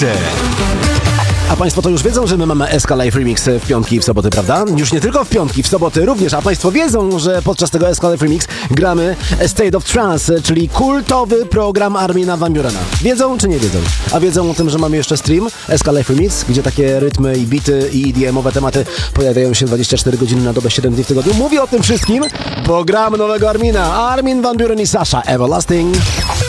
A Państwo to już wiedzą, że my mamy SK Live Remix w piątki i w soboty, prawda? Już nie tylko w piątki, w soboty również. A Państwo wiedzą, że podczas tego SK Live Remix gramy State of Trance, czyli kultowy program Armina van Burena. Wiedzą czy nie wiedzą? A wiedzą o tym, że mamy jeszcze stream SK Live Remix, gdzie takie rytmy i bity i EDM-owe tematy pojawiają się 24 godziny na dobę, 7 dni w tygodniu. Mówię o tym wszystkim, bo gramy nowego Armina. Armin van Buuren i Sasha Everlasting.